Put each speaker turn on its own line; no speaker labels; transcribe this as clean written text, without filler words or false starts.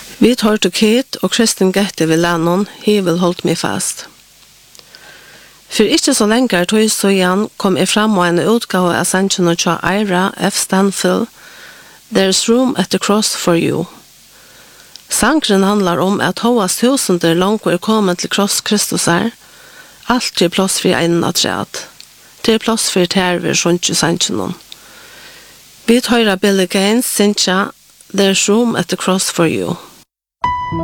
Vi tar til Kit og Kristin Gette ved Lennon, He will hold me fast. For ikke så lenge tog så igjen kom jeg frem og en utgave av sangen til Ira F. Stanfield, There's room at the cross for you. Sangren handlar om at hovas tusender langt er kommet til kross Kristus alt plass for en atret. Det plass for terver sånt i sangen. Vi tar Billy Gaines, Cynthia, There's room at the cross for you.